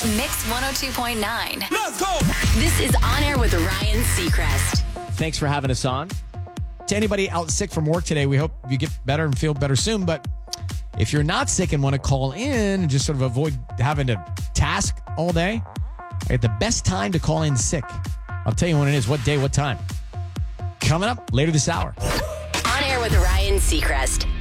Mix 102.9. Let's go! This is On Air with Ryan Seacrest. Thanks for having us on. To anybody out sick from work today, we hope you get better and feel better soon. But if you're not sick and want to call in and just sort of avoid having to task all day, the best time to call in sick. I'll tell you when it is, what day, what time. Coming up later this hour. On Air with Ryan Seacrest.